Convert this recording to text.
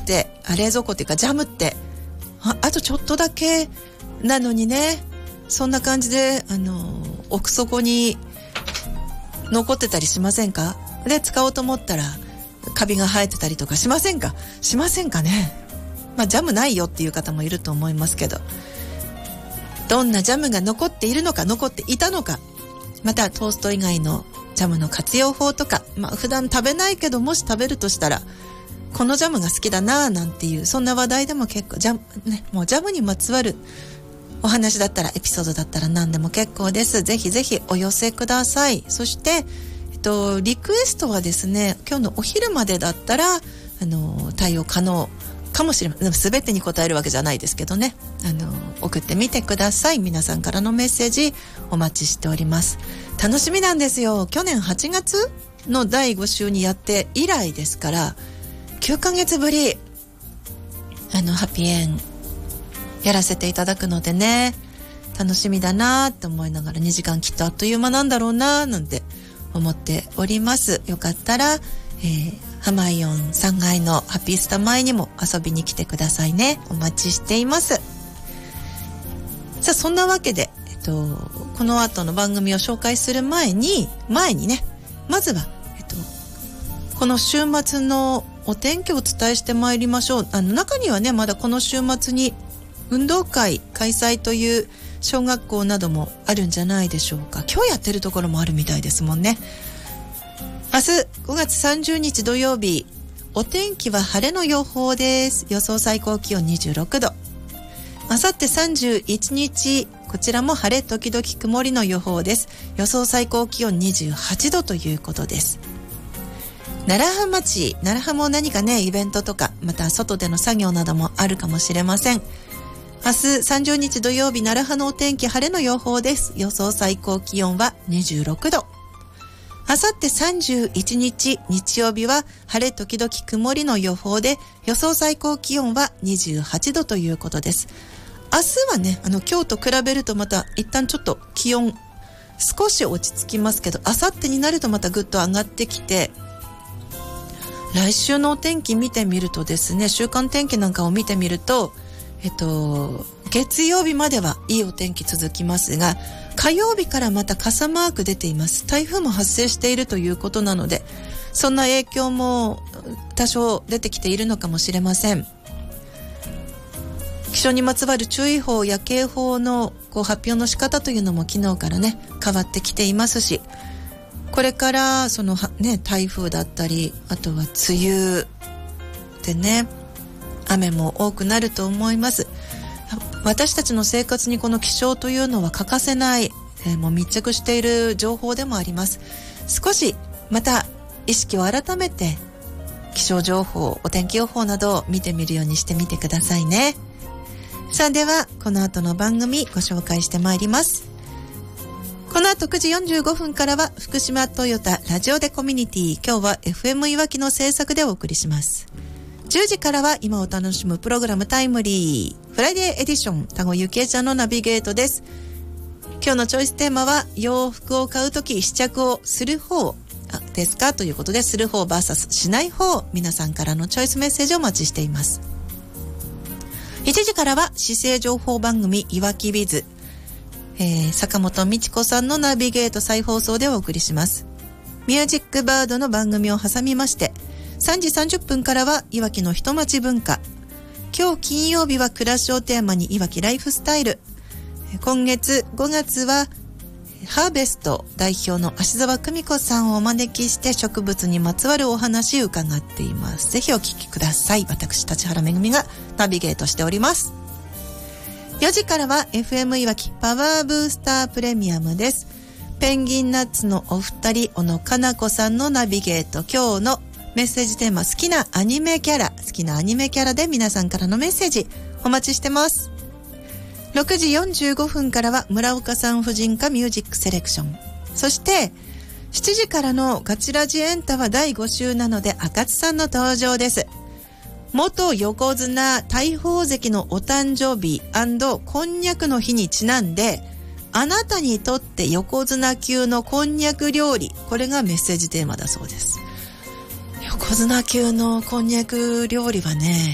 って冷蔵庫っていうかジャムってあとちょっとだけなのにね、そんな感じで奥底に残ってたりしませんか？で使おうと思ったらカビが生えてたりとかしませんかね。ジャムないよっていう方もいると思いますけど、どんなジャムが残っているのか、残っていたのか、またトースト以外のジャムの活用法とか、普段食べないけどもし食べるとしたらこのジャムが好きだななんていう、そんな話題でも結構もうジャムにまつわるお話だったら、エピソードだったら何でも結構です。ぜひぜひお寄せください。そしてリクエストはですね、今日のお昼までだったら対応可能かもしれません。全てに答えるわけじゃないですけどね、送ってみてください。皆さんからのメッセージお待ちしております。楽しみなんですよ。去年8月の第5週にやって以来ですから9ヶ月ぶりハッピーエンやらせていただくのでね、楽しみだなと思いながら、2時間きっとあっという間なんだろうななんて思っております。よかったら、ハマイオン3階のハッピースタ前にも遊びに来てくださいね。お待ちしています。さあ、そんなわけで、この後の番組を紹介する前にね、まずは、この週末のお天気をお伝えしてまいりましょう。中にはね、まだこの週末に運動会開催という小学校などもあるんじゃないでしょうか。今日やってるところもあるみたいですもんね。明日5月30日土曜日、お天気は晴れの予報です。予想最高気温26度。明後日31日、こちらも晴れ時々曇りの予報です。予想最高気温28度ということです。奈良浜も何かね、イベントとか、また外での作業などもあるかもしれません。明日30日土曜日、奈良浜のお天気晴れの予報です。予想最高気温は26度。明後日31日日曜日は晴れ時々曇りの予報で、予想最高気温は28度ということです。明日はね、今日と比べるとまた一旦ちょっと気温少し落ち着きますけど、明後日になるとまたぐっと上がってきて、来週のお天気見てみるとですね、週間天気なんかを見てみると、月曜日まではいいお天気続きますが、火曜日からまた傘マーク出ています。台風も発生しているということなので、そんな影響も多少出てきているのかもしれません。気象にまつわる注意報や警報の発表の仕方というのも昨日からね、変わってきていますし、これからそのね、台風だったり、あとは梅雨でね、雨も多くなると思います。私たちの生活にこの気象というのは欠かせない、もう密着している情報でもあります。少しまた意識を改めて気象情報、お天気予報などを見てみるようにしてみてくださいね。さあ、ではこの後の番組ご紹介してまいります。この後9時45分からは福島トヨタラジオでコミュニティ、今日は FM いわきの制作でお送りします。10時からは今を楽しむプログラムタイムリーフライデーエディション、田子ゆきえちゃんのナビゲートです。今日のチョイステーマは、洋服を買うとき試着をする方ですかということで、する方 vs しない方、皆さんからのチョイスメッセージをお待ちしています。1時からは姿勢情報番組いわきビズ、坂本美智子さんのナビゲート再放送でお送りします。ミュージックバードの番組を挟みまして、3時30分からはいわきの人町文化。今日金曜日は暮らしをテーマにいわきライフスタイル。今月5月はハーベスト代表の芦沢久美子さんをお招きして植物にまつわるお話を伺っています。ぜひお聞きください。私立原めぐみがナビゲートしております。4時からは FM いわきパワーブースタープレミアムです。ペンギンナッツのお二人、小野かな子さんのナビゲート。今日のメッセージテーマ、好きなアニメキャラで皆さんからのメッセージお待ちしてます。6時45分からは村岡さん婦人科ミュージックセレクション。そして7時からのガチラジエンタは第5週なので赤津さんの登場です。元横綱大鵬関のお誕生日&こんにゃくの日にちなんで、あなたにとって横綱級のこんにゃく料理、これがメッセージテーマだそうです。横綱級のこんにゃく料理はね、